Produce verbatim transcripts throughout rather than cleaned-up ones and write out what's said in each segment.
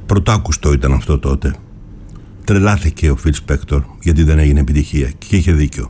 Πρωτάκουστο ήταν αυτό τότε. Τρελάθηκε ο Phil Spector γιατί δεν έγινε επιτυχία και είχε δίκιο.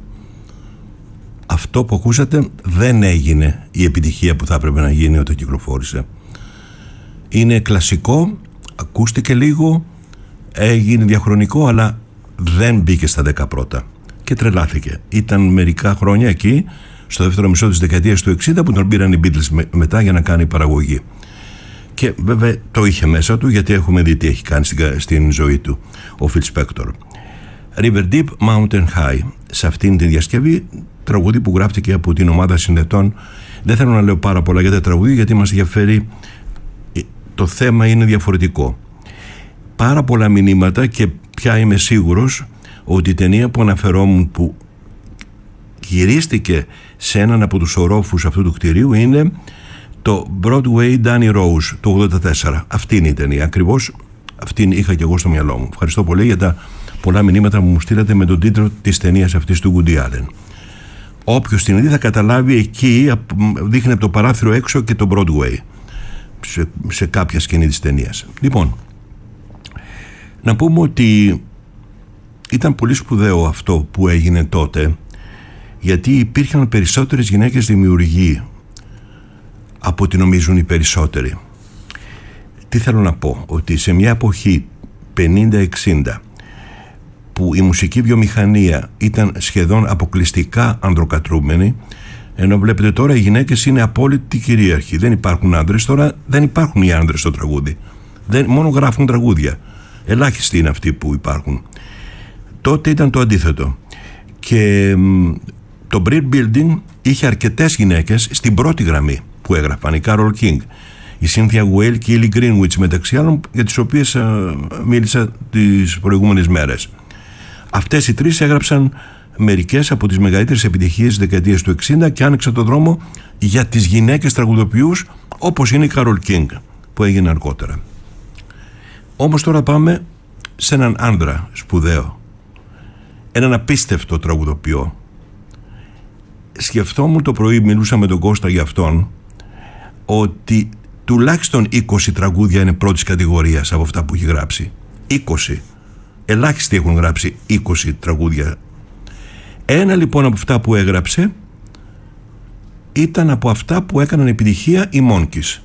Αυτό που ακούσατε δεν έγινε η επιτυχία που θα έπρεπε να γίνει όταν κυκλοφόρησε. Είναι κλασικό, ακούστηκε λίγο, έγινε διαχρονικό, αλλά δεν μπήκε στα δέκα πρώτα και τρελάθηκε. Ήταν μερικά χρόνια εκεί, στο δεύτερο μισό της δεκαετίας του εξήντα, που τον πήραν οι Beatles μετά για να κάνει παραγωγή. Και βέβαια το είχε μέσα του, γιατί έχουμε δει τι έχει κάνει στην, στην ζωή του ο Phil Spector. River Deep, Mountain High. Σε αυτήν την διασκευή, τραγούδι που γράφτηκε από την ομάδα συνδετών. Δεν θέλω να λέω πάρα πολλά για τα τραγούδια, γιατί μας ενδιαφέρει, το θέμα είναι διαφορετικό. Πάρα πολλά μηνύματα, και πια είμαι σίγουρος ότι η ταινία που αναφερόμουν, που γυρίστηκε σε έναν από τους ορόφους αυτού του κτηρίου, είναι το Broadway Danny Rose του ογδόντα τέσσερα. Αυτή είναι η ταινία, ακριβώς αυτήν είχα και εγώ στο μυαλό μου. Ευχαριστώ πολύ για τα πολλά μηνύματα που μου στείλατε με τον τίτλο της ταινίας αυτής του Woody Allen. Όποιος την δει θα καταλάβει, εκεί δείχνει από το παράθυρο έξω και το Broadway σε, σε κάποια σκηνή της ταινίας. Λοιπόν, να πούμε ότι ήταν πολύ σπουδαίο αυτό που έγινε τότε, γιατί υπήρχαν περισσότερες γυναίκες δημιουργοί από ό,τι νομίζουν οι περισσότεροι. Τι θέλω να πω, ότι σε μια εποχή πενήντα εξήντα που η μουσική βιομηχανία ήταν σχεδόν αποκλειστικά ανδροκατρούμενη, ενώ βλέπετε τώρα οι γυναίκες είναι απόλυτοι κυρίαρχοι. Δεν υπάρχουν άντρες τώρα, δεν υπάρχουν οι άντρες στο τραγούδι. Δεν, μόνο γράφουν τραγούδια. Ελάχιστοι είναι αυτοί που υπάρχουν. Τότε ήταν το αντίθετο. Και το Brill Building είχε αρκετές γυναίκες στην πρώτη γραμμή που έγραφαν. Η Carole King, η Cynthia Weil και η Ellie Greenwich, μεταξύ άλλων, για τις οποίες α, μίλησα τις προηγούμενες μέρες. Αυτές οι τρεις έγραψαν μερικές από τις μεγαλύτερες επιτυχίες της δεκαετίας του εξήντα και άνοιξαν τον δρόμο για τις γυναίκες τραγουδοποιούς, όπως είναι η Carole King, που έγινε αργότερα. Όμως τώρα πάμε σε έναν άντρα σπουδαίο, έναν απίστευτο τραγουδοποιό. Σκεφτόμουν το πρωί, μιλούσα με τον Κώστα για αυτόν, ότι τουλάχιστον είκοσι τραγούδια είναι πρώτης κατηγορίας από αυτά που έχει γράψει. είκοσι. Ελάχιστοι έχουν γράψει είκοσι τραγούδια. Ένα λοιπόν από αυτά που έγραψε ήταν από αυτά που έκαναν επιτυχία οι Monkees.